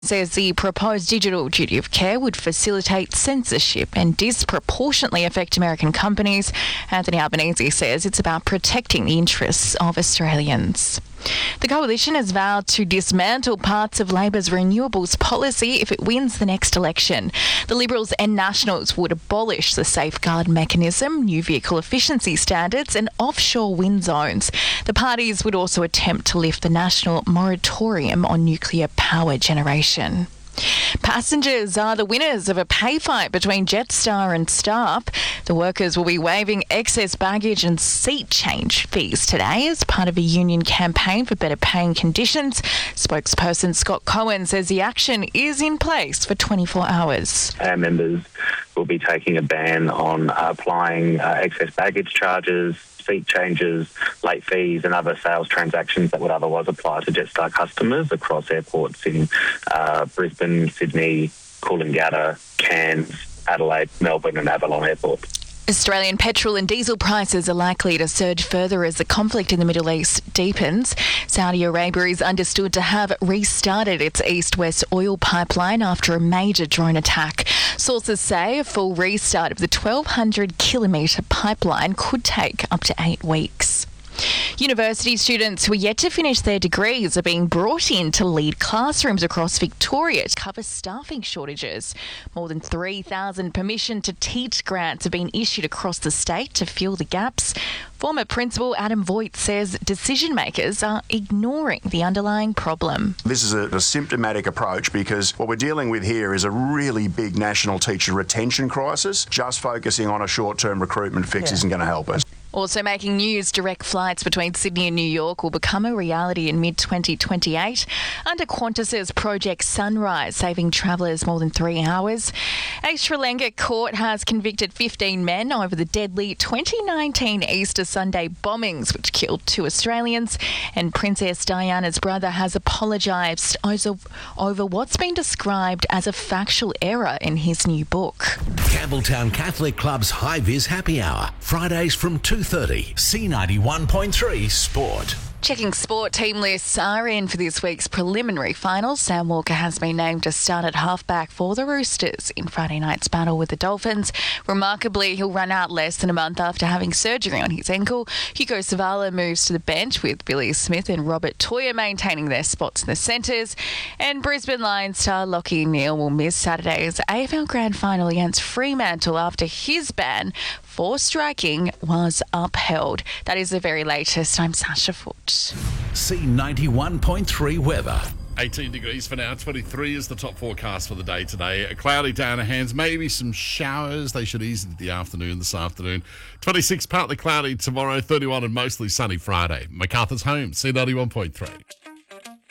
Says the proposed digital duty of care would facilitate censorship and disproportionately affect American companies. Anthony Albanese says it's about protecting the interests of Australians. The Coalition has vowed to dismantle parts of Labor's renewables policy if it wins the next election. The Liberals and Nationals would abolish the safeguard mechanism, new vehicle efficiency standards and offshore wind zones. The parties would also attempt to lift the national moratorium on nuclear power generation. Passengers are the winners of a pay fight between Jetstar and staff. The workers will be waiving excess baggage and seat change fees today as part of a union campaign for better paying conditions. Spokesperson Scott Cohen says the action is in place for 24 hours. Our members will be taking a ban on applying excess baggage charges, seat changes, late fees and other sales transactions that would otherwise apply to Jetstar customers across airports in Brisbane, Sydney, Coolangatta, Cairns, Adelaide, Melbourne and Avalon Airport. Australian petrol and diesel prices are likely to surge further as the conflict in the Middle East deepens. Saudi Arabia is understood to have restarted its east-west oil pipeline after a major drone attack. Sources say a full restart of the 1,200-kilometre pipeline could take up to 8 weeks. University students who are yet to finish their degrees are being brought in to lead classrooms across Victoria to cover staffing shortages. More than 3,000 permission to teach grants have been issued across the state to fill the gaps. Former Principal Adam Voigt says decision makers are ignoring the underlying problem. This is a symptomatic approach because what we're dealing with here is a really big national teacher retention crisis. Just focusing on a short-term recruitment fix isn't going to help us. Also making news, direct flights between Sydney and New York will become a reality in mid-2028 under Qantas's Project Sunrise, saving travellers more than 3 hours. A Sri Lanka court has convicted 15 men over the deadly 2019 Easter Sunday bombings, which killed 2 Australians. And Princess Diana's brother has apologised over what's been described as a factual error in his new book. Campbelltown Catholic Club's High Vis Happy Hour, Fridays from 2:30. C91.3 Sport. Checking sport, team lists are in for this week's preliminary finals. Sam Walker has been named to start at halfback for the Roosters in Friday night's battle with the Dolphins. Remarkably, he'll run out less than a month after having surgery on his ankle. Hugo Savala moves to the bench with Billy Smith and Robert Toyer maintaining their spots in the centres. And Brisbane Lions star Lachie Neale will miss Saturday's AFL Grand Final against Fremantle after his ban for striking was upheld. That is the very latest. I'm Sasha Foote. C91.3 weather. 18 degrees for now, 23 is the top forecast for the day today. A cloudy day on our hands, maybe some showers. They should ease into the afternoon this afternoon. 26 partly cloudy tomorrow, 31 and mostly sunny Friday. MacArthur's home, C91.3.